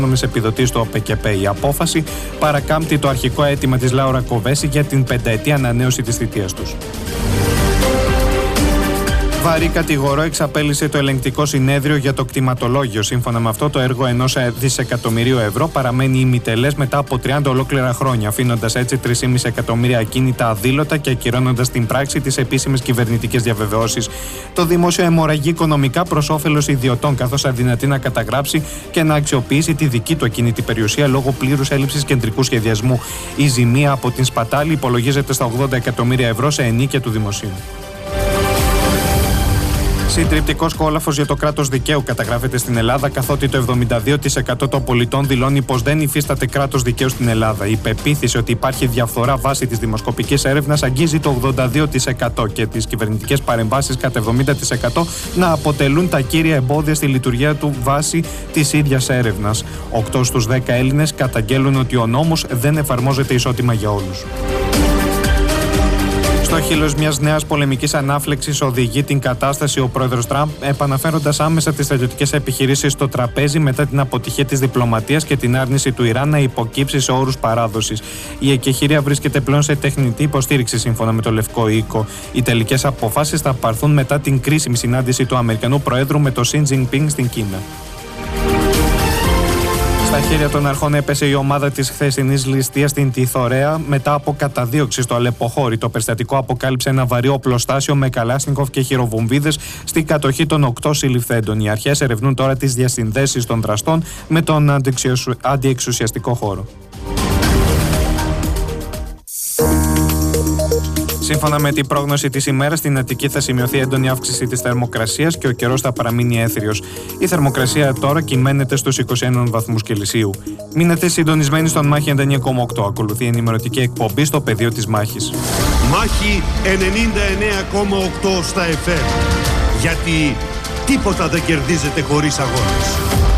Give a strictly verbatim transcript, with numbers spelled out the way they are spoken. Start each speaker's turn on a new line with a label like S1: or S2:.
S1: επιδοτήσεις του ΟΠΕΚΕΠΕ. Η απόφαση παρακάμπτει το αρχικό αίτημα της Λάουρα Κοβέση για την πενταετή ανανέωση της θητείας τους. Βαρύ κατηγορό εξαπέλυσε το ελεγκτικό συνέδριο για το κτηματολόγιο. Σύμφωνα με αυτό, το έργο ενός δισεκατομμυρίου ευρώ παραμένει ημιτελές μετά από τριάντα ολόκληρα χρόνια, αφήνοντας έτσι τρία κόμμα πέντε εκατομμύρια ακίνητα αδήλωτα και ακυρώνοντας την πράξη τις επίσημες κυβερνητικές διαβεβαιώσεις. Το δημόσιο αιμορραγεί οικονομικά προς όφελος ιδιωτών, καθώς αδυνατεί να καταγράψει και να αξιοποιήσει τη δική του ακίνητη περιουσία λόγω πλήρους έλλειψης κεντρικού σχεδιασμού. Η ζημία από την σπατάλη υπολογίζεται στα ογδόντα εκατομμύρια ευρώ σε ενίκεια του δημοσίου. Συντριπτικός κόλαφος για το κράτος δικαίου καταγράφεται στην Ελλάδα, καθότι το εβδομήντα δύο τοις εκατό των πολιτών δηλώνει πως δεν υφίσταται κράτος δικαίου στην Ελλάδα. Η πεποίθηση ότι υπάρχει διαφθορά βάσει της δημοσκοπικής έρευνας αγγίζει το ογδόντα δύο τοις εκατό και τις κυβερνητικές παρεμβάσεις κατά εβδομήντα τοις εκατό να αποτελούν τα κύρια εμπόδια στη λειτουργία του βάσει της ίδιας έρευνας. οκτώ στους δέκα Έλληνες καταγγέλουν ότι ο νόμος δεν εφαρμόζεται ισότιμα για όλους. Στο χείλος μιας νέας πολεμικής ανάφλεξης οδηγεί την κατάσταση ο πρόεδρος Τραμπ, επαναφέροντας άμεσα τις στρατιωτικές επιχειρήσεις στο τραπέζι μετά την αποτυχία της διπλωματίας και την άρνηση του Ιράν να υποκύψει σε όρους παράδοσης. Η εκεχηρία βρίσκεται πλέον σε τεχνητή υποστήριξη, σύμφωνα με το Λευκό Οίκο. Οι τελικές αποφάσεις θα πάρθουν μετά την κρίσιμη συνάντηση του Αμερικανού Προέδρου με τον Σι Τζινπίνγκ στην Κίνα. Στα χέρια των αρχών έπεσε η ομάδα της χθεσινής ληστείας στην Τιθωρέα μετά από καταδίωξη στο Αλεποχώρι. Το περιστατικό αποκάλυψε ένα βαρύ οπλοστάσιο με καλάσνικοφ και χειροβομβίδες στην κατοχή των οκτώ συλληφθέντων. Οι αρχές ερευνούν τώρα τις διασυνδέσεις των δραστών με τον αντιεξουσιαστικό χώρο. Σύμφωνα με την πρόγνωση της ημέρας, στην Αττική θα σημειωθεί έντονη αύξηση της θερμοκρασίας και ο καιρός θα παραμείνει έθριος. Η θερμοκρασία τώρα κυμαίνεται στους είκοσι ένα βαθμούς Κελσίου. Μείνετε συντονισμένοι στον Μάχη ενενήντα εννέα κόμμα οκτώ. Ακολουθεί η ενημερωτική εκπομπή στο πεδίο της μάχης.
S2: Μάχη ενενήντα εννέα κόμμα οκτώ στα εφ εμ. Γιατί τίποτα δεν κερδίζεται χωρίς αγώνες.